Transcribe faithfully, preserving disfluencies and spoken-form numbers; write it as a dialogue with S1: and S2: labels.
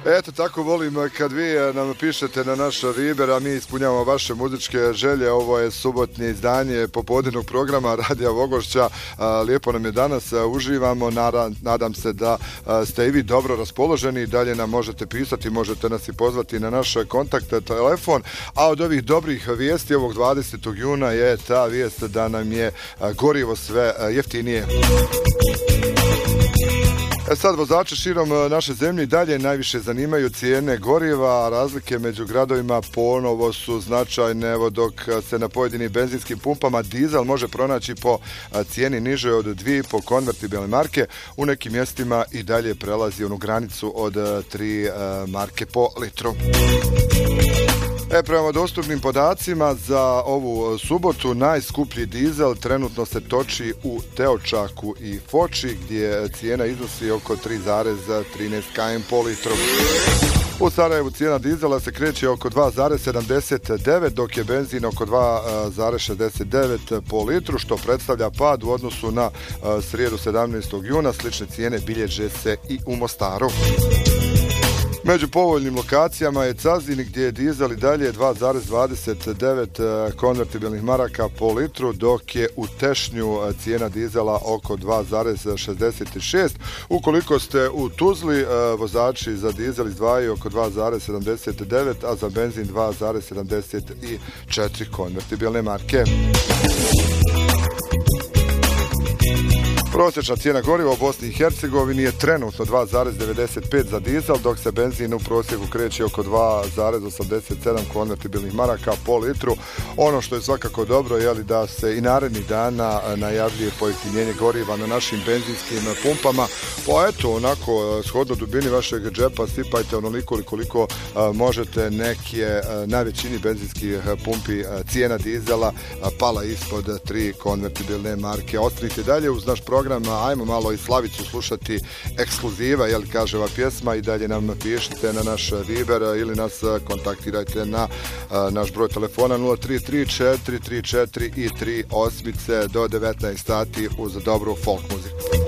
S1: Eto, tako volim kad vi nam pišete na naš Viber, a mi ispunjavamo vaše muzičke želje. Ovo je subotnje izdanje popodnevnog programa Radija Vogošća. Lijepo nam je danas, uživamo. Nadam se da ste i vi dobro raspoloženi. Dalje nam možete pisati, možete nas i pozvati na naš kontakt telefon. A od ovih dobrih vijesti ovog dvadesetog juna je ta vijest da nam je gorivo sve jeftinije. E sad, vozače širom naše zemlje i dalje najviše zanimaju cijene goriva, a razlike među gradovima ponovo su značajne. Evo, dok se na pojedinim benzinskim pumpama dizel može pronaći po cijeni niže od dvije i po konvertibilne marke, u nekim mjestima i dalje prelazi onu granicu od tri marke po litru. E, prema dostupnim podacima za ovu subotu najskuplji dizel trenutno se toči u Teočaku i Foči, gdje cijena iznosi oko tri zarez trinaest km po litru. U Sarajevu cijena dizela se kreće oko dva zarez sedamdeset devet, dok je benzin oko dva zarez šezdeset devet po litru, što predstavlja pad u odnosu na srijedu sedamnaestog juna. Slične cijene bilježe se i u Mostaru. Među povoljnim lokacijama je Cazin, gdje je dizel i dalje dva zarez dvadeset devet konvertibilnih maraka po litru, dok je u Tešnju cijena dizela oko dva zarez šezdeset šest. Ukoliko ste u Tuzli, vozači za dizel izdvajaju oko dva zarez sedamdeset devet, a za benzin dva zarez sedamdeset četiri konvertibilne marke. Prosječna cijena goriva u Bosni i Hercegovini je trenutno dva zarez devedeset pet za dizel, dok se benzin u prosjeku kreće oko dva zarez osamdeset sedam konvertibilnih maraka po litru. Ono što je svakako dobro je li da se i narednih dana najavljuje pojeftinjenje goriva na našim benzinskim pumpama. Pa eto, onako, shodno dubini vašeg džepa sipajte onoliko koliko možete. Neke na većini benzinskih pumpi cijena dizela pala ispod tri konvertibilne marke. Ostanite dalje uz naš program. Ajmo malo i Slavicu slušati, ekskluziva, jel kaže ova pjesma, i dalje nam pišite na naš Viber ili nas kontaktirajte na a, naš broj telefona nula tri tri četiri tri četiri i tri osam do devetnaest sati uz dobru folk muziku.